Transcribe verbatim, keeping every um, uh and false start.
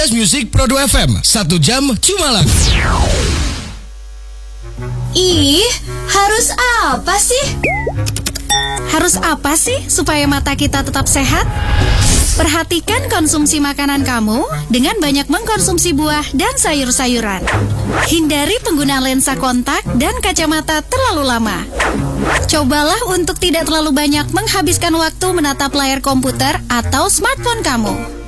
Just Music Pro dua F M. Satu jam cuma lagu. Ih, harus apa sih? Harus apa sih supaya mata kita tetap sehat? Perhatikan konsumsi makanan kamu dengan banyak mengkonsumsi buah dan sayur-sayuran. Hindari penggunaan lensa kontak dan kacamata terlalu lama. Cobalah untuk tidak terlalu banyak menghabiskan waktu menatap layar komputer atau smartphone kamu.